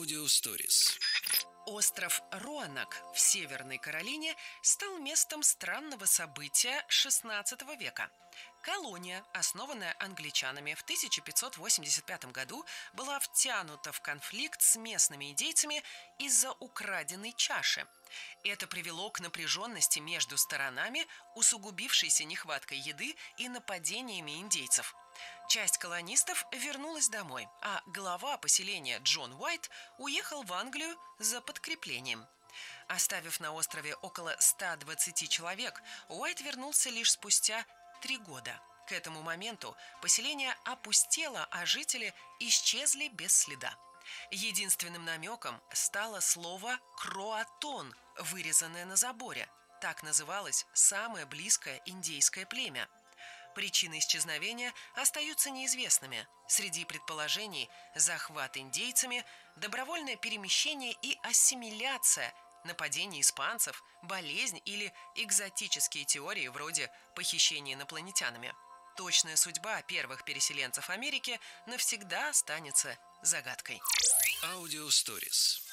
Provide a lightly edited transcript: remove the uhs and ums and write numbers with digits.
Аудиосторис. Остров Роанак в Северной Каролине стал местом странного события XVI века. Колония, основанная англичанами в 1585 году, была втянута в конфликт с местными индейцами из-за украденной чаши. Это привело к напряженности между сторонами, усугубившейся нехваткой еды и нападениями индейцев. Часть колонистов вернулась домой, а глава поселения Джон Уайт уехал в Англию за подкреплением. Оставив на острове около 120 человек, Уайт вернулся лишь спустя 3 года. К этому моменту поселение опустело, а жители исчезли без следа. Единственным намеком стало слово «кроатон», вырезанное на заборе. Так называлось самое близкое индейское племя. Причины исчезновения остаются неизвестными. Среди предположений – захват индейцами, добровольное перемещение и ассимиляция, нападение испанцев, болезнь или экзотические теории вроде похищения инопланетянами. Точная судьба первых переселенцев Америки навсегда останется загадкой. Аудиосторис.